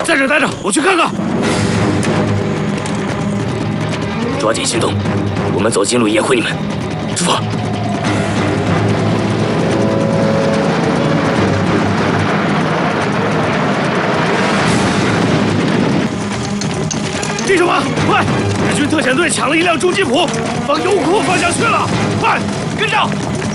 在这待着，我去看看。 抓紧行动，我们走近路掩护你们。出发！ 弟兄们，快！日军特遣队抢了一辆重吉普，往油库方向去了，快跟上！